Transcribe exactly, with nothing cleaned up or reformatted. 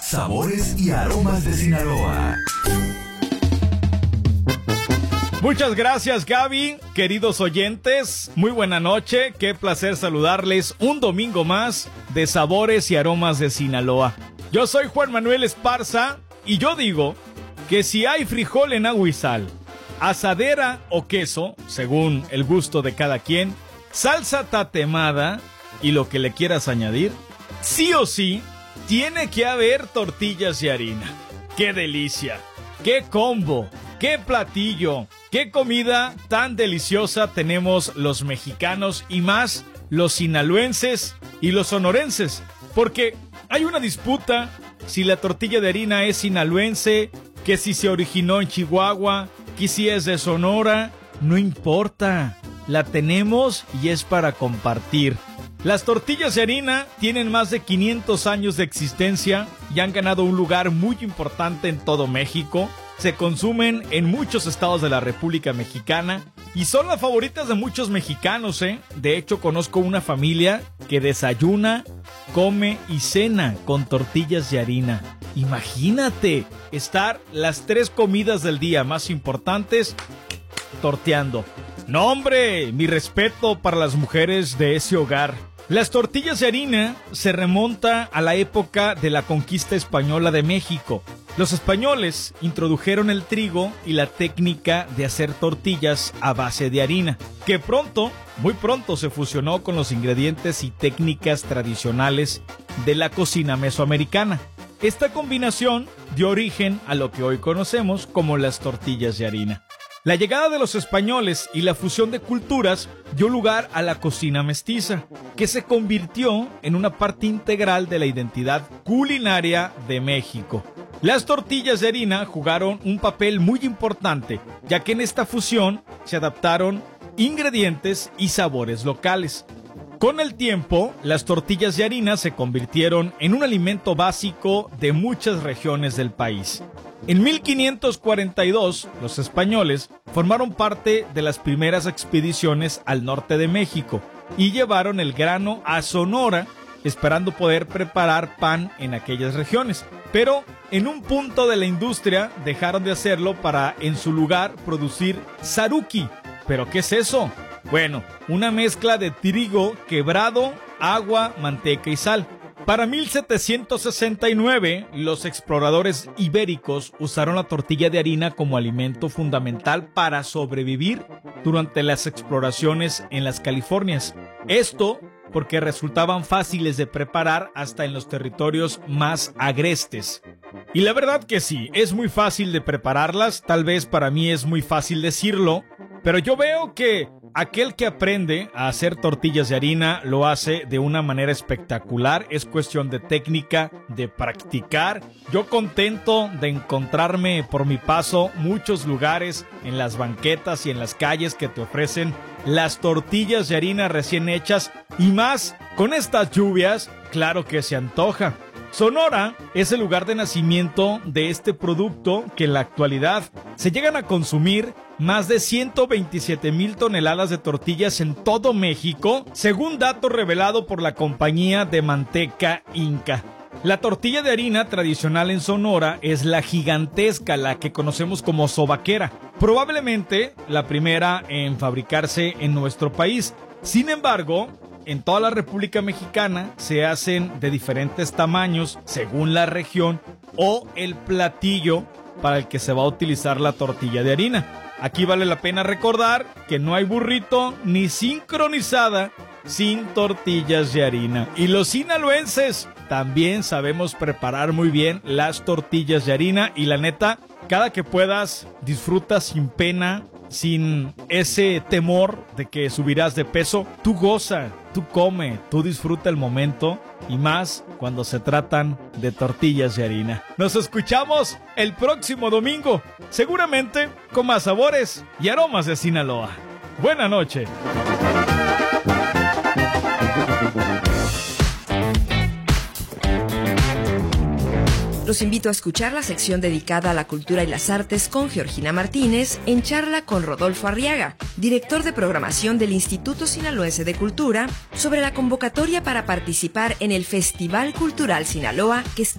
Sabores y aromas de Sinaloa. Muchas gracias, Gaby. Queridos oyentes, muy buena noche. Qué placer saludarles un domingo más de Sabores y Aromas de Sinaloa. Yo soy Juan Manuel Esparza y yo digo que si hay frijol en agua y sal, asadera o queso, según el gusto de cada quien, salsa tatemada y lo que le quieras añadir, sí o sí tiene que haber tortillas de harina. ¡Qué delicia! ¡Qué combo! ¡Qué platillo! ¡Qué comida tan deliciosa tenemos los mexicanos y más los sinaloenses y los sonorenses! Porque hay una disputa si la tortilla de harina es sinaloense, que si se originó en Chihuahua, que si es de Sonora. No importa, la tenemos y es para compartir. Las tortillas de harina tienen más de quinientos años de existencia y han ganado un lugar muy importante en todo México. Se consumen en muchos estados de la República Mexicana y son las favoritas de muchos mexicanos, ¿eh? De hecho, conozco una familia que desayuna, come y cena con tortillas de harina. Imagínate estar las tres comidas del día más importantes torteando. No, hombre, mi respeto para las mujeres de ese hogar. Las tortillas de harina se remonta a la época de la conquista española de México. Los españoles introdujeron el trigo y la técnica de hacer tortillas a base de harina, que pronto, muy pronto se fusionó con los ingredientes y técnicas tradicionales de la cocina mesoamericana. Esta combinación dio origen a lo que hoy conocemos como las tortillas de harina. La llegada de los españoles y la fusión de culturas dio lugar a la cocina mestiza, que se convirtió en una parte integral de la identidad culinaria de México. Las tortillas de harina jugaron un papel muy importante, ya que en esta fusión se adaptaron ingredientes y sabores locales. Con el tiempo, las tortillas de harina se convirtieron en un alimento básico de muchas regiones del país. En mil quinientos cuarenta y dos, los españoles formaron parte de las primeras expediciones al norte de México y llevaron el grano a Sonora, esperando poder preparar pan en aquellas regiones. Pero en un punto de la industria dejaron de hacerlo para, en su lugar, producir saruki. ¿Pero qué es eso? Bueno, una mezcla de trigo quebrado, agua, manteca y sal. Para mil setecientos sesenta y nueve, los exploradores ibéricos usaron la tortilla de harina como alimento fundamental para sobrevivir durante las exploraciones en las Californias. Esto porque resultaban fáciles de preparar hasta en los territorios más agrestes. Y la verdad que sí, es muy fácil de prepararlas, tal vez para mí es muy fácil decirlo, pero yo veo que aquel que aprende a hacer tortillas de harina lo hace de una manera espectacular. Es cuestión de técnica, de practicar. Yo contento de encontrarme por mi paso muchos lugares en las banquetas y en las calles que te ofrecen las tortillas de harina recién hechas y más con estas lluvias, claro que se antoja. Sonora es el lugar de nacimiento de este producto que en la actualidad se llegan a consumir más de ciento veintisiete mil toneladas de tortillas en todo México, según dato revelado por la compañía de manteca Inca. La tortilla de harina tradicional en Sonora es la gigantesca, la que conocemos como sobaquera, probablemente la primera en fabricarse en nuestro país. Sin embargo, en toda la República Mexicana se hacen de diferentes tamaños según la región o el platillo para el que se va a utilizar la tortilla de harina. Aquí vale la pena recordar que no hay burrito ni sincronizada sin tortillas de harina. Y los sinaloenses también sabemos preparar muy bien las tortillas de harina y la neta, cada que puedas, disfruta sin pena, sin ese temor de que subirás de peso. Tú goza, tú come, tú disfruta el momento y más cuando se tratan de tortillas de harina. Nos escuchamos el próximo domingo, seguramente con más sabores y aromas de Sinaloa. Buena noche. Los invito a escuchar la sección dedicada a la cultura y las artes con Georgina Martínez en charla con Rodolfo Arriaga, director de programación del Instituto Sinaloense de Cultura, sobre la convocatoria para participar en el Festival Cultural Sinaloa que está